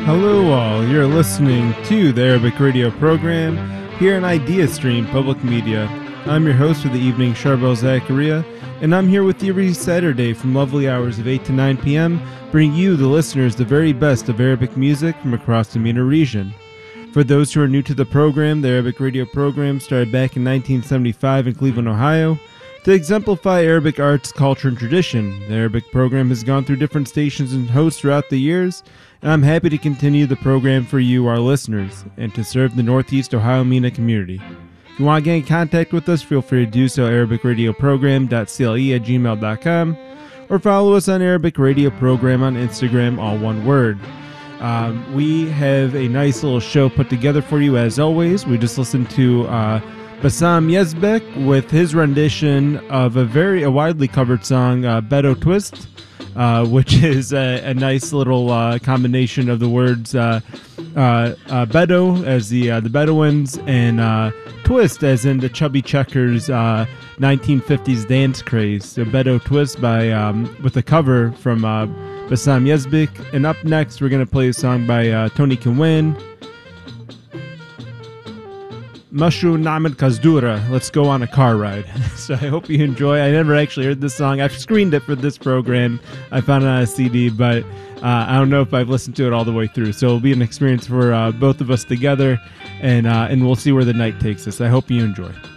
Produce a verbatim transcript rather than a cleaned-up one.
Hello all, you're listening to the Arabic radio program here on Idea Stream Public Media. I'm your host for the evening, Charbel Zakaria, and I'm here with you every Saturday from lovely hours of eight to nine p.m., bringing you, the listeners, the very best of Arabic music from across the MENA region. For those who are new to the program, the Arabic radio program started back in nineteen seventy-five in Cleveland, Ohio. To exemplify Arabic arts, culture, and tradition, the Arabic program has gone through different stations and hosts throughout the years, and I'm happy to continue the program for you, our listeners, and to serve the Northeast Ohio MENA community. If you want to get in contact with us, feel free to do so at arabic radio program dot c l e at gmail dot com, or follow us on Arabic Radio Program on Instagram, all one word. Um, we have a nice little show put together for you as always. We just listened to uh, Bassam Yazbek with his rendition of a very a widely covered song, uh, Bedo Twist, uh, which is a, a nice little uh, combination of the words uh, uh, uh, Bedo as the uh, the Bedouins and uh, Twist as in the Chubby Checkers uh, nineteen fifties dance craze. So Bedo Twist by um, with a cover from uh, Bassam Yazbek. And up next, we're going to play a song by uh, Tony Kinwin, Mashu Named Kazdura. Let's go on a car ride. So I hope you enjoy. I never actually heard this song. I've screened it for this program. I found it on a C D, but uh, I don't know if I've listened to it all the way through. So it'll be an experience for uh, both of us together, and uh, and we'll see where the night takes us. I hope you enjoy.